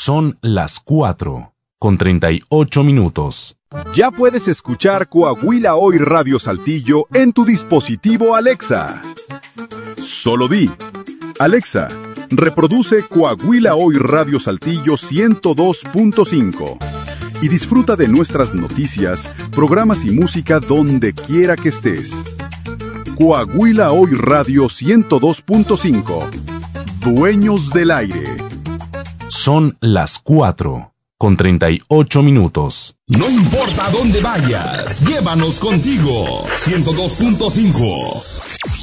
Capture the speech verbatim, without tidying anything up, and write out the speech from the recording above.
Son las cuatro con treinta y ocho minutos. Ya puedes escuchar Coahuila Hoy Radio Saltillo en tu dispositivo Alexa. Solo di: Alexa, reproduce Coahuila Hoy Radio Saltillo ciento dos punto cinco y disfruta de nuestras noticias, programas y música donde quiera que estés. Coahuila Hoy Radio ciento dos punto cinco. Dueños del aire. Son las cuatro con treinta y ocho minutos. No importa dónde vayas, llévanos contigo. ciento dos punto cinco.